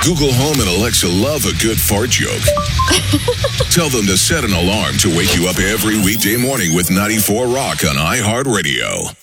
Google Home and Alexa love a good fart joke. Tell them to set an alarm to wake you up every weekday morning with 94 Rock on iHeartRadio.